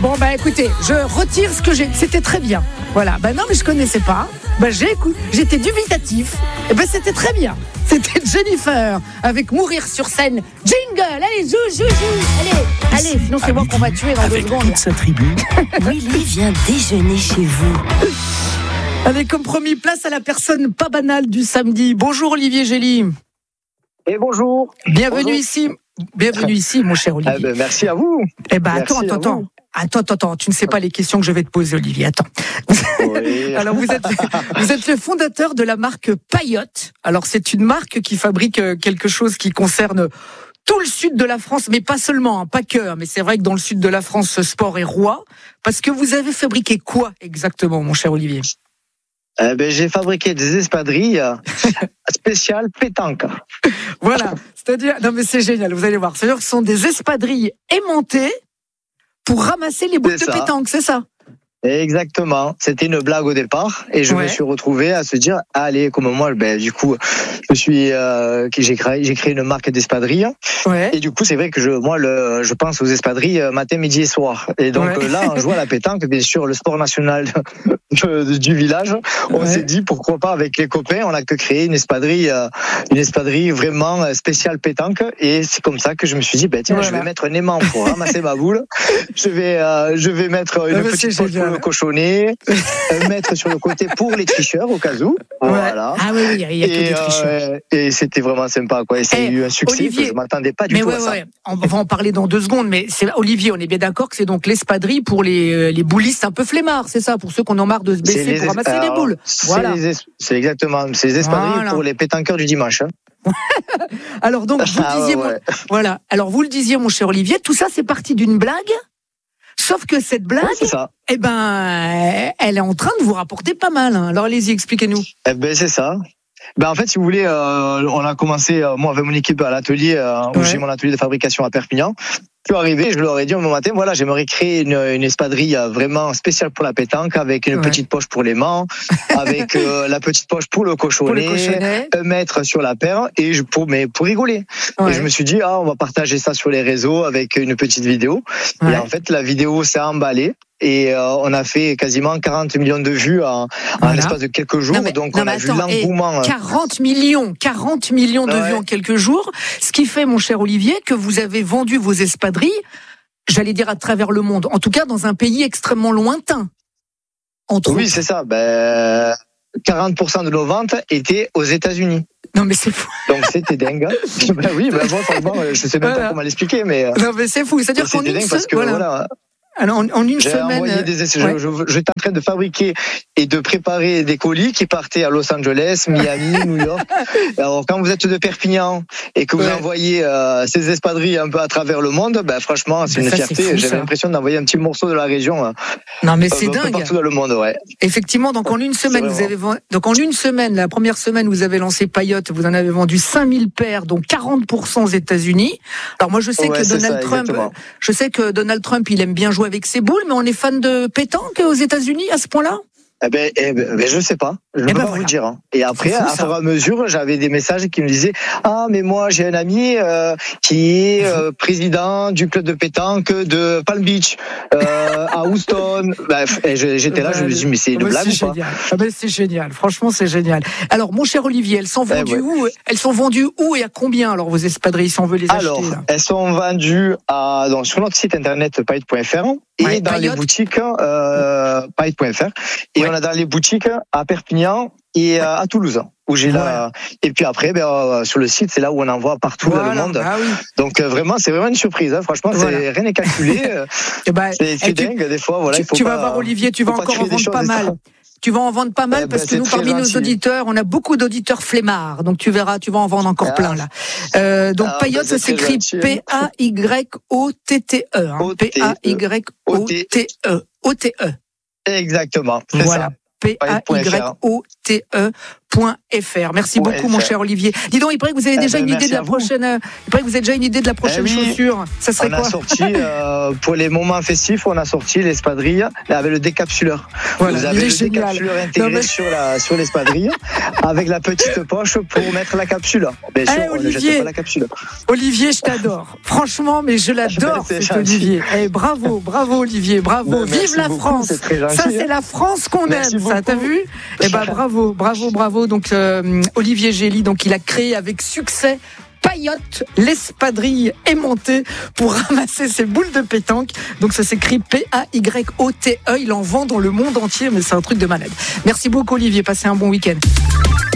Bon, bah écoutez, je retire ce que j'ai. C'était très bien. Voilà. Bah non, mais je connaissais pas. Bah j'étais dubitatif. Et ben c'était très bien. C'était Jennifer avec Mourir sur scène. Jingle, allez, zou. Allez, sinon c'est moi qu'on va tuer dans 2 secondes. Avec toute sa tribu. Willy vient déjeuner chez vous. Allez, comme promis, place à la personne pas banale du samedi. Bonjour Olivier Gély. Et bonjour. Bienvenue ici. Bienvenue ici, mon cher Olivier. Merci à vous. Eh ben, attends, tu ne sais pas les questions que je vais te poser, Olivier. Attends. Oui. Alors, vous êtes le fondateur de la marque Payotte. Alors, c'est une marque qui fabrique quelque chose qui concerne tout le sud de la France, mais pas seulement, pas que. Mais c'est vrai que dans le sud de la France, ce sport est roi. Parce que vous avez fabriqué quoi exactement, mon cher Olivier ? J'ai fabriqué des espadrilles spéciales pétanque. Voilà. C'est-à-dire, non mais c'est génial, vous allez voir. C'est-à-dire que ce sont des espadrilles aimantées pour ramasser les boules de pétanque, c'est ça ? Exactement. C'était une blague au départ et je me suis retrouvé à se dire allez, comme moi, du coup, j'ai créé une marque d'espadrilles. Ouais. Et du coup, c'est vrai que je pense aux espadrilles matin, midi et soir. Et donc là, on joue à la pétanque, bien sûr, le sport national du village. On s'est dit pourquoi pas avec les copains, on a que créé une espadrille vraiment spéciale pétanque. Et c'est comme ça que je me suis dit je vais mettre un aimant pour ramasser ma boule. Je vais mettre une petite poche pour le cochonnet, mettre sur le côté pour les tricheurs au cas où. Voilà. Ah oui, il y a que des tricheurs. Et c'était vraiment sympa, quoi. Et ça a eu un succès Olivier, que je m'attendais pas du tout à ça. On va en parler dans 2 secondes, mais Olivier, on est bien d'accord que c'est donc l'espadrille pour les boulistes un peu flemmards, c'est ça, pour ceux qu'on en marre de se baisser pour ramasser les boules. Voilà. C'est exactement, c'est les espadrilles pour les pétanqueurs du dimanche. Alors donc vous disiez, voilà. Alors vous le disiez, mon cher Olivier, tout ça c'est parti d'une blague. Sauf que cette blague, elle est en train de vous rapporter pas mal. Alors allez-y, expliquez-nous. C'est ça. En fait, si vous voulez, on a commencé, moi avec mon équipe à l'atelier, où j'ai mon atelier de fabrication à Perpignan. Je suis arrivé, je leur ai dit au matin, voilà, j'aimerais créer une espadrille vraiment spéciale pour la pétanque, avec une petite poche pour l'aimant, avec la petite poche pour le cochonnet, 1 mètre sur la paire, pour rigoler. Et je me suis dit, on va partager ça sur les réseaux avec une petite vidéo. Et en fait, la vidéo s'est emballée. Et on a fait quasiment 40 millions de vues en l'espace de quelques jours. On a vu l'engouement. 40 millions de vues en quelques jours. Ce qui fait, mon cher Olivier, que vous avez vendu vos espadrilles, j'allais dire à travers le monde, en tout cas dans un pays extrêmement lointain. Oui, c'est ça. 40% de nos ventes étaient aux États-Unis. Non mais c'est fou. Donc c'était dingue. Moi franchement, je sais même pas comment l'expliquer, mais. Non mais c'est fou. C'est-à-dire qu'en une semaine. Alors, en une semaine. J'étais en train de fabriquer et de préparer des colis qui partaient à Los Angeles, Miami, New York. Alors, quand vous êtes de Perpignan et que vous envoyez ces espadrilles un peu à travers le monde, franchement, c'est une fierté. J'avais l'impression d'envoyer un petit morceau de la région. Non, mais c'est dingue. Partout dans le monde, Effectivement, donc en une semaine, la première semaine, vous avez lancé Payotte, vous en avez vendu 5000 paires, dont 40% aux États-Unis. Alors, moi, je sais que Donald Trump, il aime bien jouer avec ses boules, mais on est fan de pétanque aux États-Unis à ce point-là ? Je sais pas. Je peux pas vous le dire. Et après, à fur et à mesure, j'avais des messages qui me disaient mais moi j'ai un ami qui est président du club de pétanque de Palm Beach à Houston. J'étais là, je me dis mais c'est une blague ou pas ? C'est génial. Franchement, c'est génial. Alors, mon cher Olivier, elles sont vendues où ? Elles sont vendues où et à combien alors vos espadrilles si on veut les acheter ? Alors, elles sont vendues sur notre site internet payotte.fr et dans les boutiques payotte.fr. Et on a dans les boutiques à Perpignan et à Toulouse, où j'ai et puis après, sur le site, c'est là où on envoie partout dans le monde. Donc vraiment, c'est vraiment une surprise. Franchement, c'est rien n'est calculé. C'est dingue des fois. Tu vas voir Olivier, tu vas encore en vendre pas mal. Tu vas en vendre pas mal parce que nous, parmi nos auditeurs, on a beaucoup d'auditeurs flemmards. Donc tu verras, tu vas en vendre encore plein là. Donc Payotte, ça s'écrit P-A-Y-O-T-T-E. P-A-Y-O-T-E. O-T-E. Exactement. C'est voilà. ça. P-A-Y-O-T-E. Merci beaucoup, mon cher Olivier. Dis donc, il paraît que vous avez déjà une idée de la prochaine. Il paraît que vous avez déjà une idée de la prochaine chaussure. Ça serait quoi ? On a sorti pour les moments festifs, on a sorti l'espadrille avec le décapsuleur. Voilà, vous avez le décapsuleur intégré sur l'espadrille avec la petite poche pour mettre la capsule. Bien sûr, on ne jette pas la capsule. Olivier, je t'adore. Franchement, mais je l'adore, cet Olivier. Bravo, Olivier, bravo. Vive la France. Ça, c'est la France qu'on aime. Ça, t'as vu ? Bravo. Donc, Olivier Gély, donc il a créé avec succès Payotte, l'espadrille aimantée pour ramasser ses boules de pétanque. Donc ça s'écrit P-A-Y-O-T-E. Il en vend dans le monde entier, mais c'est un truc de malade. Merci beaucoup, Olivier. Passez un bon week-end.